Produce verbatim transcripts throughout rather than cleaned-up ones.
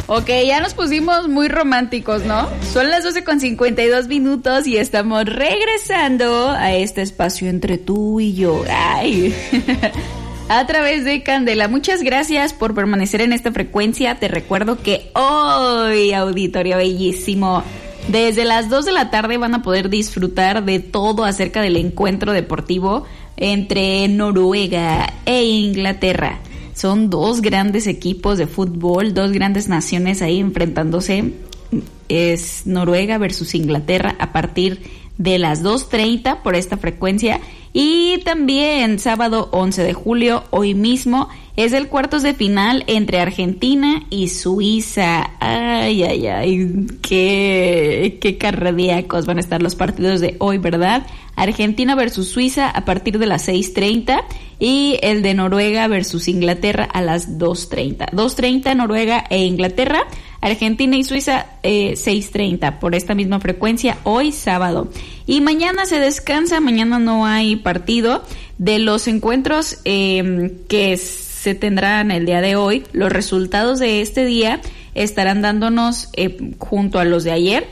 Ok, ya nos pusimos muy románticos, ¿no? Son las doce con cincuenta y dos minutos y estamos regresando a este espacio entre tú y yo. Ay. A través de Candela. Muchas gracias por permanecer en esta frecuencia. Te recuerdo que hoy, auditorio bellísimo, desde las dos de la tarde van a poder disfrutar de todo acerca del encuentro deportivo entre Noruega e Inglaterra. Son dos grandes equipos de fútbol, dos grandes naciones ahí enfrentándose. Es Noruega versus Inglaterra a partir de las dos treinta por esta frecuencia. Y también sábado once de julio, hoy mismo, es el cuartos de final entre Argentina y Suiza. Ay, ay, ay, qué, qué cardíacos van a estar los partidos de hoy, ¿verdad? Argentina versus Suiza a partir de las seis treinta y el de Noruega versus Inglaterra a las dos treinta. dos treinta Noruega e Inglaterra, Argentina y Suiza eh, seis treinta por esta misma frecuencia hoy sábado. Y mañana se descansa, mañana no hay partido. De los encuentros eh, que se tendrán el día de hoy, los resultados de este día estarán dándonos eh, junto a los de ayer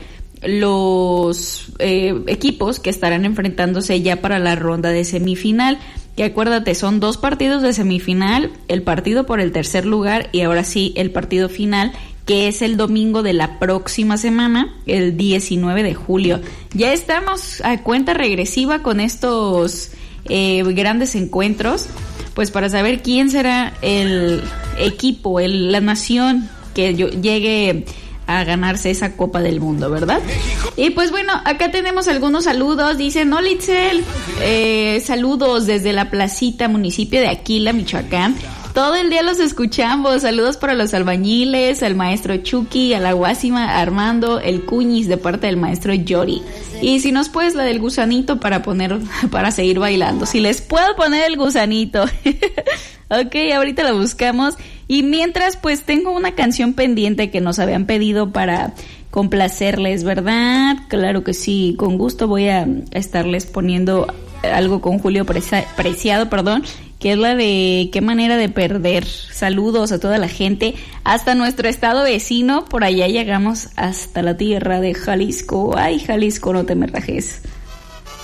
los eh, equipos que estarán enfrentándose ya para la ronda de semifinal. Que acuérdate, son dos partidos de semifinal, el partido por el tercer lugar y ahora sí el partido final, que es el domingo de la próxima semana, el diecinueve de julio. Ya estamos a cuenta regresiva con estos eh, grandes encuentros, pues para saber quién será el equipo, el, la nación que yo, llegue a ganarse esa Copa del Mundo, ¿verdad? Y pues bueno, acá tenemos algunos saludos. Dicen, hola Itzel, eh, saludos desde la placita, municipio de Aquila, Michoacán. Todo el día los escuchamos. Saludos para los albañiles, al maestro Chucky, a la Guásima, Armando, el Cuñis de parte del maestro Yori. Y si nos puedes la del gusanito para poner, para seguir bailando. Si les puedo poner el gusanito. Ok, ahorita lo buscamos. Y mientras, pues tengo una canción pendiente que nos habían pedido para complacerles, ¿verdad? Claro que sí, con gusto voy a estarles poniendo algo con Julio Preciado, perdón, que es la de Qué manera de perder. Saludos a toda la gente, hasta nuestro estado vecino, por allá llegamos hasta la tierra de Jalisco. Ay, Jalisco, no te me rajes.